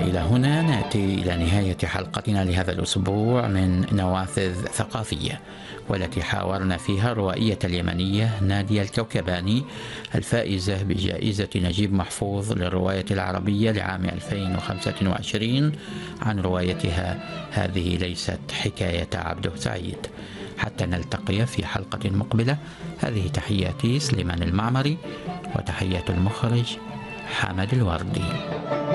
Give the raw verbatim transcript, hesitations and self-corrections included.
وإلى هنا نأتي إلى نهاية حلقتنا لهذا الأسبوع من نوافذ ثقافية، والتي حاورنا فيها الروائية اليمنية نادية الكوكباني الفائزة بجائزة نجيب محفوظ للرواية العربية لعام ألفين وخمسة وعشرين عن روايتها هذه ليست حكاية عبده سعيد. حتى نلتقي في حلقة مقبلة، هذه تحياتي سليمان المعمري، وتحيات المخرج حامد الوردي.